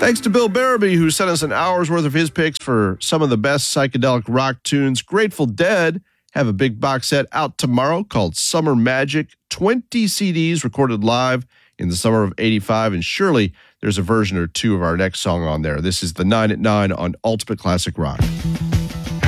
Thanks to Bill Barabee, who sent us an hour's worth of his picks for some of the best psychedelic rock tunes. Grateful Dead have a big box set out tomorrow called Summer Magic. 20 CDs recorded live in the summer of 85, and surely there's a version or two of our next song on there. This is the 9 at 9 on Ultimate Classic Rock.